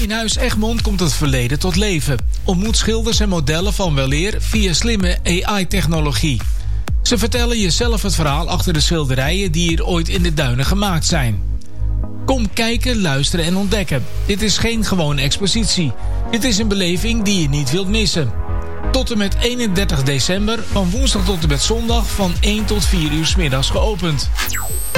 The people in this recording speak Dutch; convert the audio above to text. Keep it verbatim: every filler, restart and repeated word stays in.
In Huis Egmond komt het verleden tot leven. Ontmoet schilders en modellen van weleer via slimme A I-technologie. Ze vertellen je zelf het verhaal achter de schilderijen die hier ooit in de duinen gemaakt zijn. Kom kijken, luisteren en ontdekken. Dit is geen gewone expositie. Dit is een beleving die je niet wilt missen. Tot en met eenendertig december, van woensdag tot en met zondag van één tot vier uur 's middags geopend.